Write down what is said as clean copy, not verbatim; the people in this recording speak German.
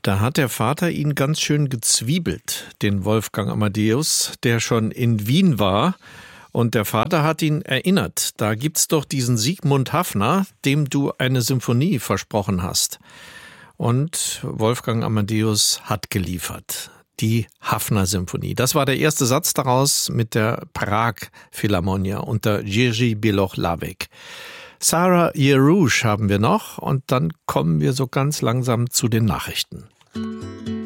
Da hat der Vater ihn ganz schön gezwiebelt, den Wolfgang Amadeus, der schon in Wien war. Und der Vater hat ihn erinnert, da gibt's doch diesen Sigmund Haffner, dem du eine Symphonie versprochen hast. Und Wolfgang Amadeus hat geliefert. Die Haffner-Symphonie. Das war der erste Satz daraus mit der Prag-Philharmonia unter Jiří Bělohlávek. Sarah Jarouche haben wir noch und dann kommen wir so ganz langsam zu den Nachrichten.